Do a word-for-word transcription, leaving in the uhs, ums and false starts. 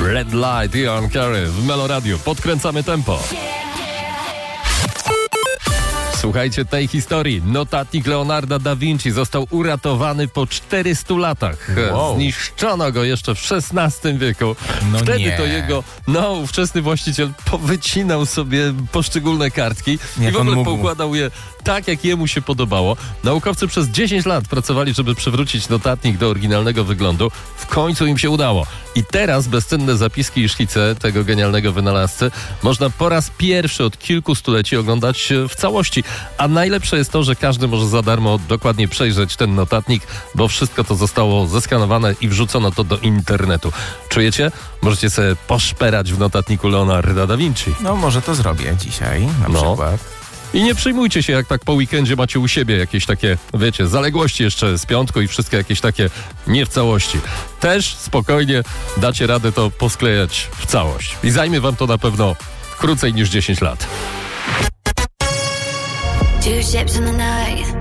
Red Light, Ian Carey w Meloradiu. Podkręcamy tempo. Słuchajcie tej historii. Notatnik Leonarda da Vinci został uratowany po czterystu latach. Wow. Zniszczono go jeszcze w szesnastym wieku. No Wtedy nie. to jego no, ówczesny właściciel powycinał sobie poszczególne kartki Jak i w on ogóle mógł. poukładał je tak, jak jemu się podobało. Naukowcy przez dziesięć lat pracowali, żeby przywrócić notatnik do oryginalnego wyglądu. W końcu im się udało. I teraz bezcenne zapiski i szkice tego genialnego wynalazcy można po raz pierwszy od kilku stuleci oglądać w całości. A najlepsze jest to, że każdy może za darmo dokładnie przejrzeć ten notatnik, bo wszystko to zostało zeskanowane i wrzucono to do internetu. Czujecie? Możecie sobie poszperać w notatniku Leonarda da Vinci. No może to zrobię dzisiaj na No. przykład. I nie przejmujcie się, jak tak po weekendzie macie u siebie jakieś takie, wiecie, zaległości jeszcze z piątku i wszystkie jakieś takie nie w całości. Też spokojnie dacie radę to posklejać w całość. I zajmie wam to na pewno krócej niż dziesięć lat. Two ships in the night,